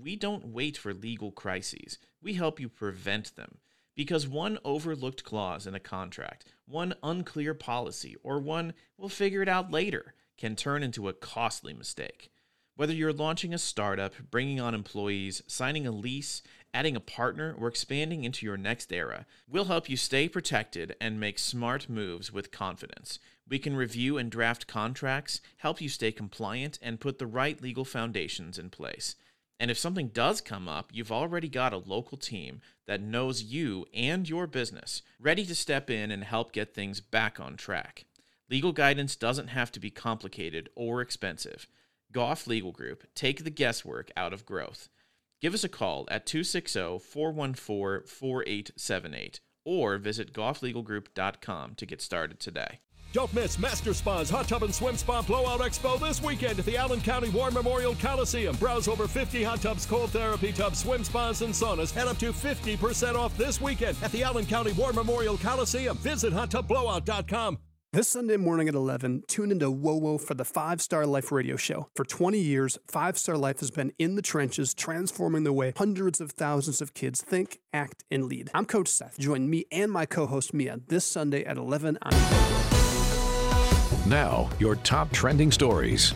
we don't wait for legal crises. We help you prevent them. Because one overlooked clause in a contract, one unclear policy, or one "we'll figure it out later" can turn into a costly mistake. Whether you're launching a startup, bringing on employees, signing a lease, adding a partner, or expanding into your next era, we'll help you stay protected and make smart moves with confidence. We can review and draft contracts, help you stay compliant, and put the right legal foundations in place. And if something does come up, you've already got a local team that knows you and your business, ready to step in and help get things back on track. Legal guidance doesn't have to be complicated or expensive. Goff Legal Group, take the guesswork out of growth. Give us a call at 260-414-4878 or visit gofflegalgroup.com to get started today. Don't miss Master Spa's Hot Tub and Swim Spa Blowout Expo this weekend at the Allen County War Memorial Coliseum. Browse over 50 hot tubs, cold therapy tubs, swim spas, and saunas, and up to 50% off this weekend at the Allen County War Memorial Coliseum. Visit hottubBlowout.com. This Sunday morning at 11, tune into WoWo for the 5 Star Life radio show. For 20 years, 5 Star Life has been in the trenches, transforming the way hundreds of thousands of kids think, act, and lead. I'm Coach Seth. Join me and my co-host Mia this Sunday at 11 on WoWo. Now, your top trending stories.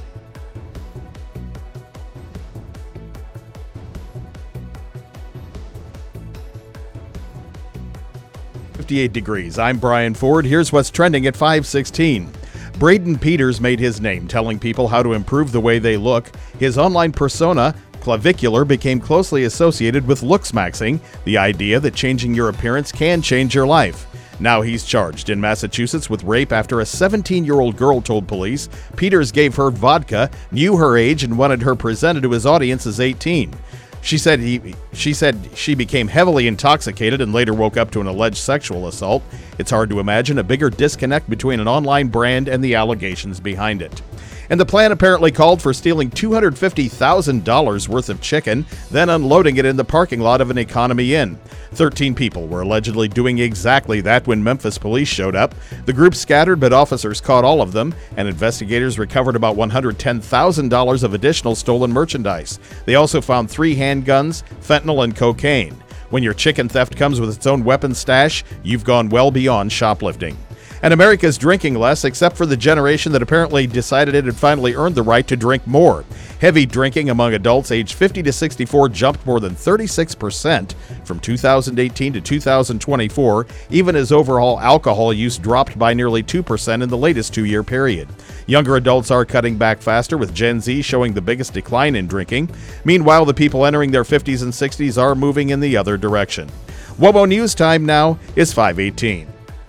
Degrees. I'm Brian Ford. Here's what's trending at 5:16. Braden Peters made his name telling people how to improve the way they look. His online persona, Clavicular, became closely associated with looksmaxing, the idea that changing your appearance can change your life. Now he's charged in Massachusetts with rape after a 17-year-old girl told police Peters gave her vodka, knew her age, and wanted her presented to his audience as 18. She said she became heavily intoxicated and later woke up to an alleged sexual assault. It's hard to imagine a bigger disconnect between an online brand and the allegations behind it. And the plan apparently called for stealing $250,000 worth of chicken, then unloading it in the parking lot of an Economy Inn. 13 people were allegedly doing exactly that when Memphis police showed up. The group scattered, but officers caught all of them, and investigators recovered about $110,000 of additional stolen merchandise. They also found 3 handguns, fentanyl, and cocaine. When your chicken theft comes with its own weapon stash, you've gone well beyond shoplifting. And America's drinking less, except for the generation that apparently decided it had finally earned the right to drink more. Heavy drinking among adults aged 50 to 64 jumped more than 36% from 2018 to 2024, even as overall alcohol use dropped by nearly 2% in the latest 2-year period. Younger adults are cutting back faster, with Gen Z showing the biggest decline in drinking. Meanwhile, the people entering their 50s and 60s are moving in the other direction. WOBO News Time now is 5:18.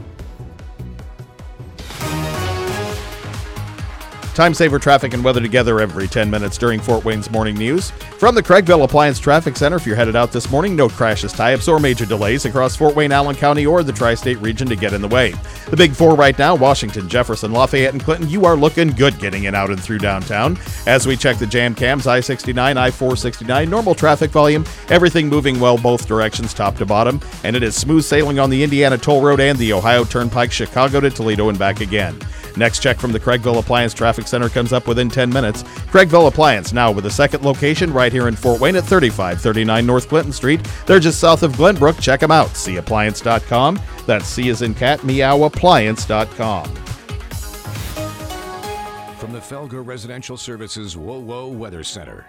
Time saver traffic and weather together every 10 minutes during Fort Wayne's morning news. From the Craigville Appliance Traffic Center, if you're headed out this morning, no crashes, tie-ups, or major delays across Fort Wayne, Allen County, or the tri-state region to get in the way. The big 4 right now, Washington, Jefferson, Lafayette, and Clinton, you are looking good getting in, out, and through downtown. As we check the jam cams, I-69, I-469, normal traffic volume, everything moving well both directions, top to bottom, and it is smooth sailing on the Indiana Toll Road and the Ohio Turnpike, Chicago to Toledo and back again. Next check from the Craigville Appliance Traffic Center comes up within 10 minutes. Craigville Appliance, now with a second location right here in Fort Wayne at 3539 North Clinton Street. They're just south of Glenbrook. Check them out. CAppliance.com. That's C as in cat, meow, appliance.com. From the Felger Residential Services WoWo Weather Center.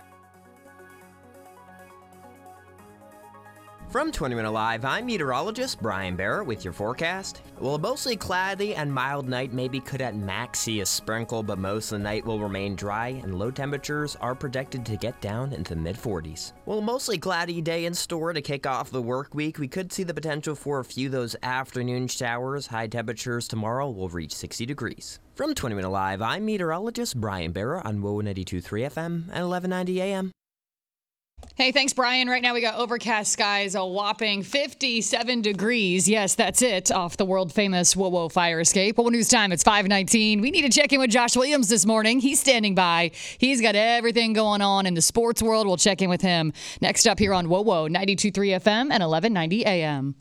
From 20 Minute Live, I'm meteorologist Brian Barrett with your forecast. Well, a mostly cloudy and mild night maybe could at max see a sprinkle, but most of the night will remain dry and low temperatures are projected to get down into the mid-40s. Well, a mostly cloudy day in store to kick off the work week. We could see the potential for a few of those afternoon showers. High temperatures tomorrow will reach 60 degrees. From 20 Minute Live, I'm meteorologist Brian Barrett on WOWO 92.3 FM and 1190 AM. Hey, thanks, Brian. Right now we got overcast skies, a whopping 57 degrees. Yes, that's it, off the world-famous WoWo fire escape. WoWo News Time, it's 5:19. We need to check in with Josh Williams this morning. He's standing by. He's got everything going on in the sports world. We'll check in with him next up here on WoWo 92.3 FM and 1190 AM.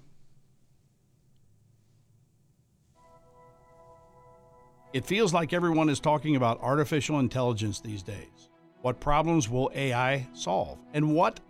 It feels like everyone is talking about artificial intelligence these days. What problems will AI solve? And what